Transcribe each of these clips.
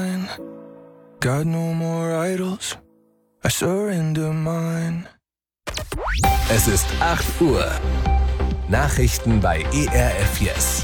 Got no more idols, I surrender mine. Es ist 8 Uhr. Nachrichten bei ERF Yes.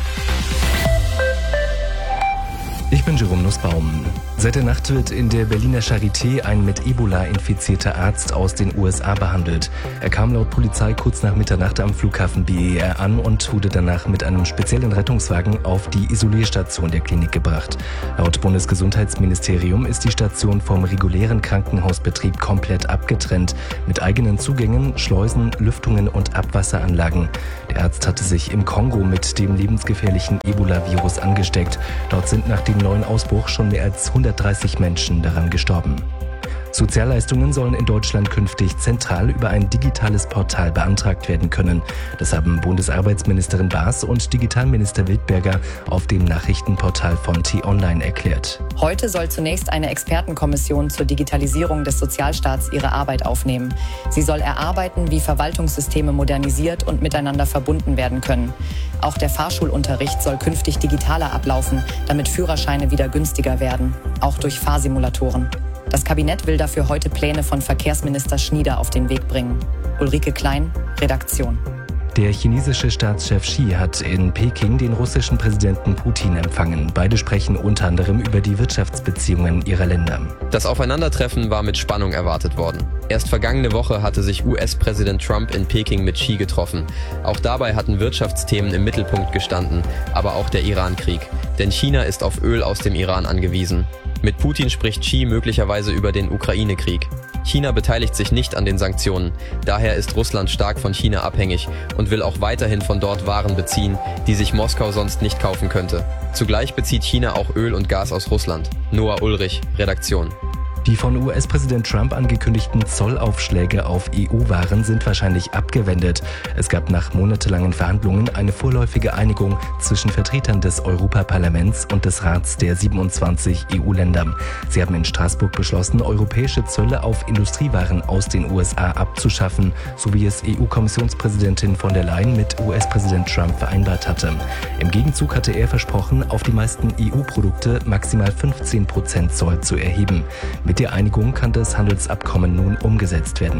Ich bin Jerome Nussbaum. Seit der Nacht wird in der Berliner Charité ein mit Ebola infizierter Arzt aus den USA behandelt. Er kam laut Polizei kurz nach Mitternacht am Flughafen BER an und wurde danach mit einem speziellen Rettungswagen auf die Isolierstation der Klinik gebracht. Laut Bundesgesundheitsministerium ist die Station vom regulären Krankenhausbetrieb komplett abgetrennt, mit eigenen Zugängen, Schleusen, Lüftungen und Abwasseranlagen. Der Arzt hatte sich im Kongo mit dem lebensgefährlichen Ebola-Virus angesteckt. Dort sind nach dem neuen Ausbruch schon mehr als 130 Menschen daran gestorben. Sozialleistungen sollen in Deutschland künftig zentral über ein digitales Portal beantragt werden können. Das haben Bundesarbeitsministerin Baas und Digitalminister Wildberger auf dem Nachrichtenportal von T-Online erklärt. Heute soll zunächst eine Expertenkommission zur Digitalisierung des Sozialstaats ihre Arbeit aufnehmen. Sie soll erarbeiten, wie Verwaltungssysteme modernisiert und miteinander verbunden werden können. Auch der Fahrschulunterricht soll künftig digitaler ablaufen, damit Führerscheine wieder günstiger werden, auch durch Fahrsimulatoren. Das Kabinett will dafür heute Pläne von Verkehrsminister Schnieder auf den Weg bringen. Ulrike Klein, Redaktion. Der chinesische Staatschef Xi hat in Peking den russischen Präsidenten Putin empfangen. Beide sprechen unter anderem über die Wirtschaftsbeziehungen ihrer Länder. Das Aufeinandertreffen war mit Spannung erwartet worden. Erst vergangene Woche hatte sich US-Präsident Trump in Peking mit Xi getroffen. Auch dabei hatten Wirtschaftsthemen im Mittelpunkt gestanden, aber auch der Iran-Krieg. Denn China ist auf Öl aus dem Iran angewiesen. Mit Putin spricht Xi möglicherweise über den Ukraine-Krieg. China beteiligt sich nicht an den Sanktionen. Daher ist Russland stark von China abhängig und will auch weiterhin von dort Waren beziehen, die sich Moskau sonst nicht kaufen könnte. Zugleich bezieht China auch Öl und Gas aus Russland. Noah Ulrich, Redaktion. Die von US-Präsident Trump angekündigten Zollaufschläge auf EU-Waren sind wahrscheinlich abgewendet. Es gab nach monatelangen Verhandlungen eine vorläufige Einigung zwischen Vertretern des Europaparlaments und des Rats der 27 EU-Länder. Sie haben in Straßburg beschlossen, europäische Zölle auf Industriewaren aus den USA abzuschaffen, so wie es EU-Kommissionspräsidentin von der Leyen mit US-Präsident Trump vereinbart hatte. Im Gegenzug hatte er versprochen, auf die meisten EU-Produkte maximal 15% Zoll zu erheben. Mit der Einigung kann das Handelsabkommen nun umgesetzt werden.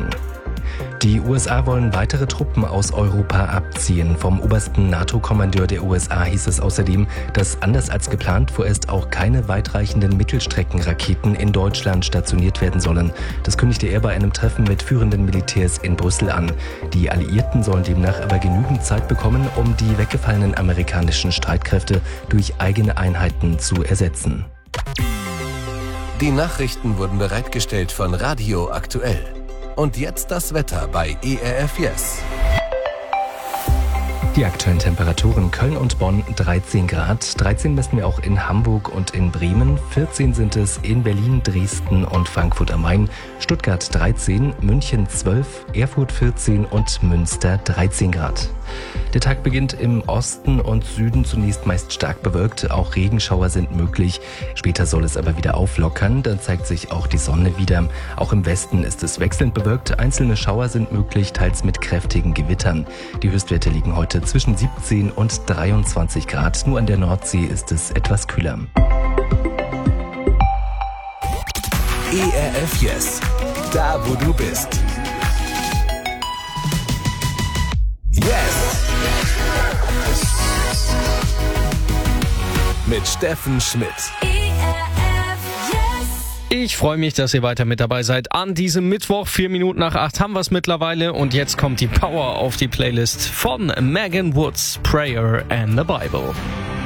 Die USA wollen weitere Truppen aus Europa abziehen. Vom obersten NATO-Kommandeur der USA hieß es außerdem, dass anders als geplant vorerst auch keine weitreichenden Mittelstreckenraketen in Deutschland stationiert werden sollen. Das kündigte er bei einem Treffen mit führenden Militärs in Brüssel an. Die Alliierten sollen demnach aber genügend Zeit bekommen, um die weggefallenen amerikanischen Streitkräfte durch eigene Einheiten zu ersetzen. Die Nachrichten wurden bereitgestellt von Radio Aktuell. Und jetzt das Wetter bei ERF Yes. Die aktuellen Temperaturen: Köln und Bonn 13 Grad, 13 messen wir auch in Hamburg und in Bremen, 14 sind es in Berlin, Dresden und Frankfurt am Main, Stuttgart 13, München 12, Erfurt 14 und Münster 13 Grad. Der Tag beginnt im Osten und Süden zunächst meist stark bewölkt, auch Regenschauer sind möglich. Später soll es aber wieder auflockern, dann zeigt sich auch die Sonne wieder. Auch im Westen ist es wechselnd bewölkt, einzelne Schauer sind möglich, teils mit kräftigen Gewittern. Die Höchstwerte liegen heute zwischen 17 und 23 Grad, nur an der Nordsee ist es etwas kühler. ERF Yes, da wo du bist. Yes! Mit Steffen Schmidt. Ich freue mich, dass ihr weiter mit dabei seid. An diesem Mittwoch, 4 Minuten nach 8 haben wir es mittlerweile. Und jetzt kommt die Power auf die Playlist von Megan Woods, Prayer and the Bible.